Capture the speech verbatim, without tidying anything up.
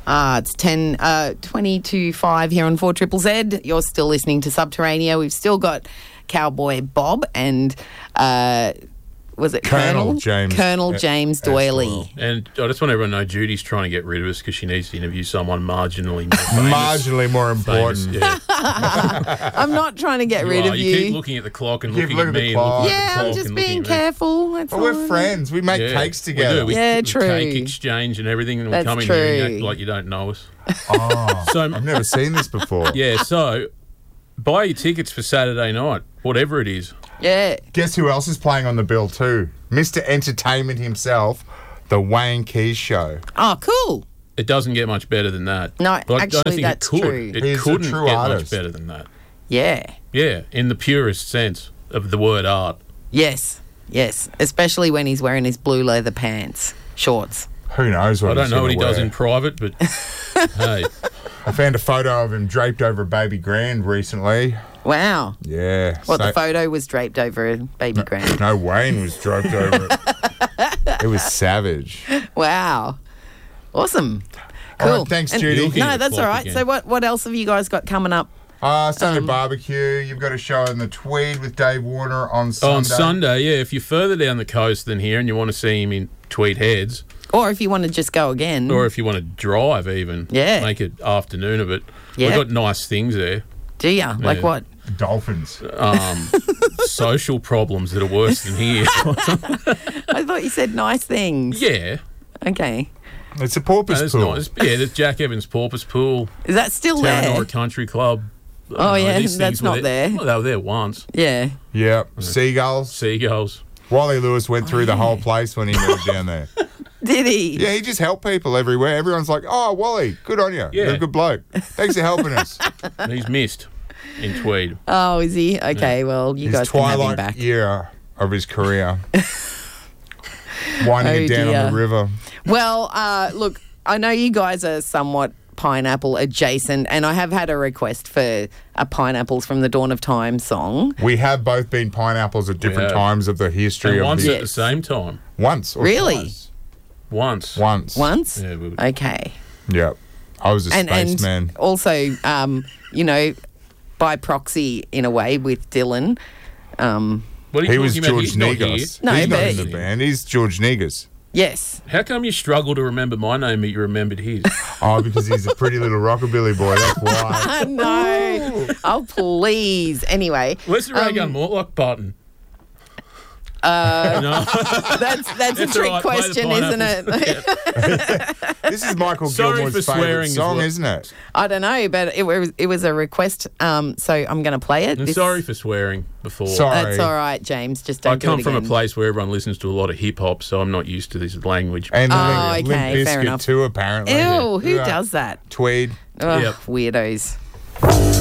Ah, it's ten, uh, twenty to five here on four Triple Z. You're still listening to Subterranea. We've still got Cowboy Bob and, uh, was it Colonel Colonel? James- Colonel uh, James Doyley. And I just want everyone to know Judy's trying to get rid of us because she needs to interview someone marginally more famous. Marginally more Famous, important. yeah. I'm not trying to get You rid are. of You you. keep looking at the clock and Keep looking looking at at the me. clock. And looking yeah, at the I'm clock just and being looking at me. careful. That's Well, all. we're friends. We make Yeah, cakes together. We do. We, Yeah, we true. Cake exchange and everything, and we That's come in here and true. act like you don't know us. Oh, So I've never seen this before. yeah, so buy your tickets for Saturday night, whatever it is. Yeah. Guess who else is playing on the bill too? Mister Entertainment himself, the Wayne Keys Show. Oh, cool. It doesn't get much better than that. No, But I actually, don't think that's it could. true. It He's a couldn't true get artist. much better than that. Yeah. Yeah, in the purest sense of the word art. Yes. Yes. Especially when he's wearing his blue leather pants, shorts. Who knows what I don't he's know what gonna he does wear. in private, but hey, I found a photo of him draped over a baby grand recently. Wow. Yeah. What, so- the photo was draped over a baby grand. No, Wayne was draped over it. It was savage. Wow. Awesome. All Cool. right, thanks, And- Judy. Looking at No, the that's clock all right. again. So what, what else have you guys got coming up? Uh, Sunday Um, barbecue. You've got a show in the Tweed with Dave Warner on Sunday. on Sunday, yeah, if you're further down the coast than here and you want to see him in Tweed Heads, Or if you want to just go again. or if you want to drive even, Yeah. make it afternoon of it. Yeah. We've got nice things there. Do you? Like Yeah. what? Dolphins. Um, social problems that are worse than here. I thought you said nice things. yeah. Okay. It's a porpoise No, there's pool. nice. Yeah, there's Jack Evans Porpoise Pool, Is that still there? Terranora Country Club. I Oh, don't know, yeah, these that's things were not there. Well, they were there once. Yeah. Yeah. Seagulls. Seagulls. Wally Lewis went through the whole place when he moved down there. Did he? Yeah, he just helped people everywhere. Everyone's like, oh, Wally, good on you. Yeah. You're a good bloke. Thanks for helping us. He's missed in Tweed. Oh, is he? Okay, well, you His guys can have him twilight back. year of his career. Winding Oh, it down dear. on the river. Well, uh, look, I know you guys are somewhat pineapple adjacent, and I have had a request for a Pineapples from the Dawn of Time song. We have both been pineapples at different have. times of the history And of once the... at the same time. Once or Really? twice. Once. Once. Once? Yeah, we would- Okay. Yeah. I was a And, spaceman. and also, um, you know, by proxy, in a way, with Dylan. Um, What are you He was talking about? George He's not here. Negus. No, He's not but- in the band. He's George Negus. yes. How come you struggle to remember my name but you remembered his? Oh, because he's a pretty little rockabilly boy. That's why. I know. Oh, please. Anyway. Where's the Ray Gun Um, Mortlock button? Uh, No. That's that's a It's trick all right, play the question, isn't it? pineapples. This is Michael Sorry Gilmore's for favourite swearing as song, well. isn't it? I don't know, but it was it was a request, um, so I'm going to play it. I'm This- sorry for swearing before. Sorry. That's all right, James. Just don't I come do it from a again. place where everyone listens to a lot of hip hop, so I'm not used to this language. And Oh, Limp okay, fair Bizkit enough. too, apparently. Ew, who Yeah. does that? Tweed. Ugh, Yep. weirdos.